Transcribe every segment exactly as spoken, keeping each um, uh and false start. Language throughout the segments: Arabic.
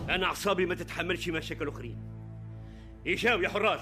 أنا أعصابي ما تتحملش مشاكل أخرين. إيشاو يا حراس،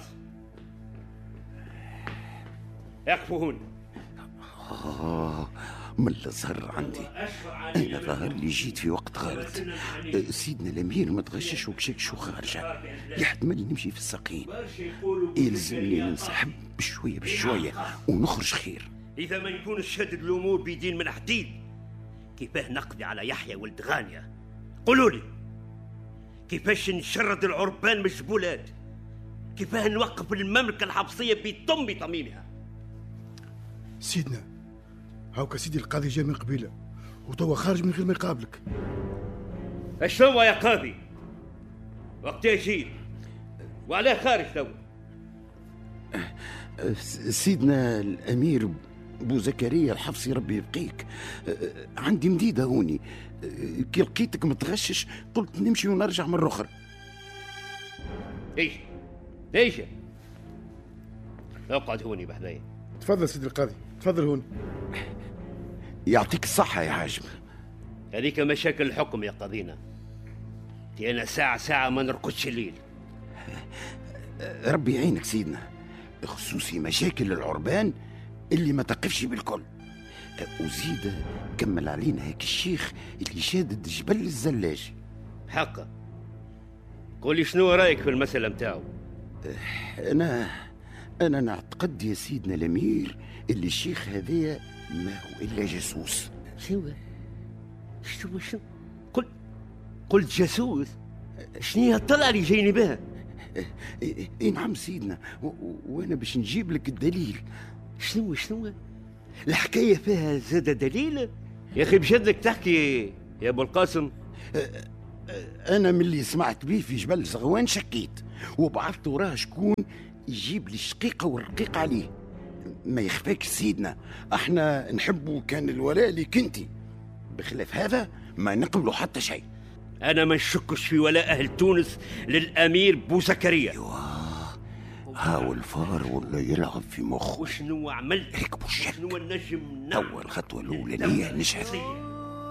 اقفوا هون. آه من الظهر عندي أنا ظهر لي جيت في وقت غلط. سيدنا الأمير ما تغشش وكشكش وخارجة، يحتمل نمشي في الساقين، يلزمني ننسحب بشوية بشوية ونخرج خير. إذا ما يكون شدد الأمور بيدين من حديد، كيفاه نقضي على يحيى ولد غانية؟ قولوا لي كيفاش نشرد العربان من الجبولات؟ كيفاه نوقف المملكة الحبصية بيتم بطميمها؟ سيدنا هاوكا سيدي القاضي جاي من قبيلة وتوا خارج من غير ما يقابلك. اشنو يا قاضي؟ وقتها جيت وعلاه خارج توا؟ سيدنا الأمير بو زكريا الحفصي ربي يبقيك، عندي مديدة هوني، كي لقيتك متغشش قلت نمشي ونرجع مرة أخرى. ايش ايش اقعد هوني بحذايا. تفضل سيدي القاضي، تفضل هون. يعطيك الصحة يا حاجم. هذيك مشاكل الحكم يا قاضينا، أنا ساعة ساعة ما نرقدش الليل. ربي يعينك سيدنا، بخصوصي مشاكل العربان اللي ما تقفش بالكل. وزيد كمل علينا هيك الشيخ اللي شادد جبل الزلاج. حقا قولي شنو رأيك في المسألة متاعه؟ أنا أنا نعتقد يا سيدنا الأمير اللي الشيخ هذايا ما هو إلا جاسوس. شنو شنو شنو قل قلت جاسوس؟ شنو الطلعة اللي جايني بها؟ اي نعم سيدنا، وانا باش نجيب لك الدليل. شنو شنو الحكاية فيها زاد دليل؟ يا أخي بجدك تحكي يا أبو القاسم. أنا من اللي سمعت بيه في جبل زغوان شكيت وبعثت وراه شكون يجيب لي الشقيقة والرقيقة عليه. ما يخفاك سيدنا، احنا نحبه كان الولاء لك انتي، بخلاف هذا ما نقبلوا حتى شيء. أنا ما نشكش في ولاء أهل تونس للأمير بو زكريا. هاو الفار ولا يلعب في مخه. وشنو عملت؟ ركبوا الشك. شنو النجم؟ أول خطوة الأولى ليه نشهد